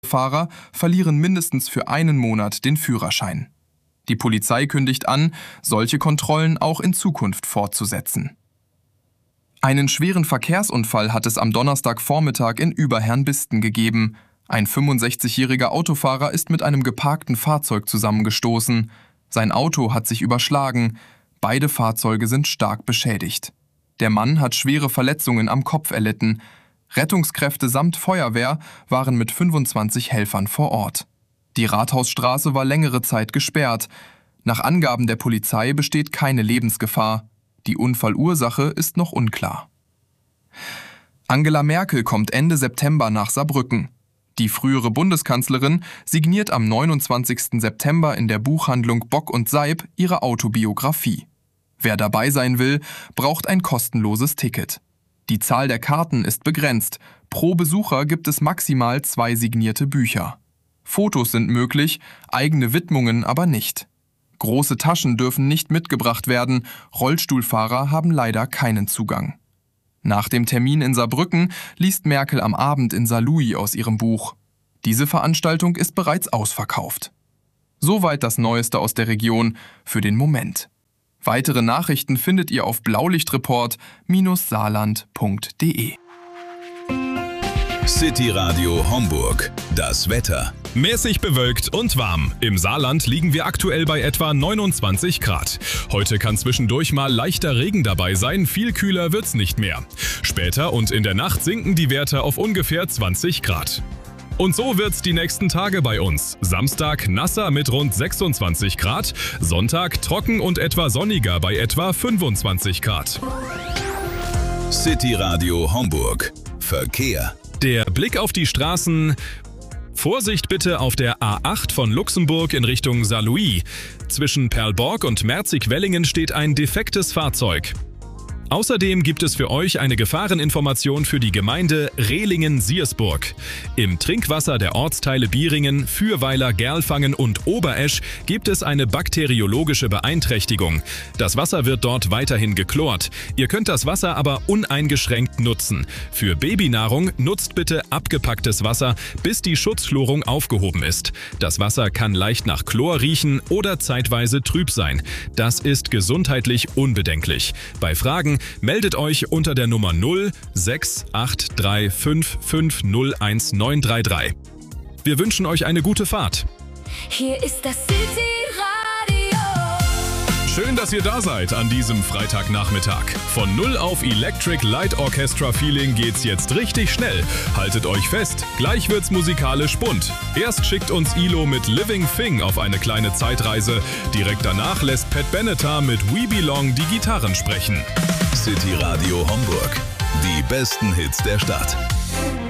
Fahrer verlieren mindestens für einen Monat den Führerschein. Die Polizei kündigt an, solche Kontrollen auch in Zukunft fortzusetzen. Einen schweren Verkehrsunfall hat es am Donnerstagvormittag in Überherrnbisten gegeben. Ein 65-jähriger Autofahrer ist mit einem geparkten Fahrzeug zusammengestoßen. Sein Auto hat sich überschlagen. Beide Fahrzeuge sind stark beschädigt. Der Mann hat schwere Verletzungen am Kopf erlitten. Rettungskräfte samt Feuerwehr waren mit 25 Helfern vor Ort. Die Rathausstraße war längere Zeit gesperrt. Nach Angaben der Polizei besteht keine Lebensgefahr. Die Unfallursache ist noch unklar. Angela Merkel kommt Ende September nach Saarbrücken. Die frühere Bundeskanzlerin signiert am 29. September in der Buchhandlung Bock und Seib ihre Autobiografie. Wer dabei sein will, braucht ein kostenloses Ticket. Die Zahl der Karten ist begrenzt. Pro Besucher gibt es maximal 2 signierte Bücher. Fotos sind möglich, eigene Widmungen aber nicht. Große Taschen dürfen nicht mitgebracht werden, Rollstuhlfahrer haben leider keinen Zugang. Nach dem Termin in Saarbrücken liest Merkel am Abend in Saarlouis aus ihrem Buch. Diese Veranstaltung ist bereits ausverkauft. Soweit das Neueste aus der Region für den Moment. Weitere Nachrichten findet ihr auf blaulichtreport-saarland.de. City Radio Homburg. Das Wetter. Mäßig bewölkt und warm. Im Saarland liegen wir aktuell bei etwa 29 Grad. Heute kann zwischendurch mal leichter Regen dabei sein, viel kühler wird's nicht mehr. Später und in der Nacht sinken die Werte auf ungefähr 20 Grad. Und so wird's die nächsten Tage bei uns. Samstag nasser mit rund 26 Grad, Sonntag trocken und etwa sonniger bei etwa 25 Grad. City Radio Homburg. Verkehr. Der Blick auf die Straßen. Vorsicht bitte auf der A8 von Luxemburg in Richtung Saarlouis. Zwischen Perlborg und Merzig-Wellingen steht ein defektes Fahrzeug. Außerdem gibt es für euch eine Gefahreninformation für die Gemeinde Rehlingen-Siersburg. Im Trinkwasser der Ortsteile Bieringen, Fürweiler, Gerlfangen und Oberesch gibt es eine bakteriologische Beeinträchtigung. Das Wasser wird dort weiterhin geklort. Ihr könnt das Wasser aber uneingeschränkt nutzen. Für Babynahrung nutzt bitte abgepacktes Wasser, bis die Schutzchlorung aufgehoben ist. Das Wasser kann leicht nach Chlor riechen oder zeitweise trüb sein. Das ist gesundheitlich unbedenklich. Bei Fragen meldet euch unter der Nummer 06835501933. Wir wünschen euch eine gute Fahrt. Hier ist das City Radio. Schön, dass ihr da seid an diesem Freitagnachmittag. Von 0 auf Electric Light Orchestra Feeling geht's jetzt richtig schnell. Haltet euch fest, gleich wird's musikalisch bunt. Erst schickt uns Ilo mit Living Thing auf eine kleine Zeitreise. Direkt danach lässt Pat Benatar mit We Belong die Gitarren sprechen. City Radio Homburg. Die besten Hits der Stadt.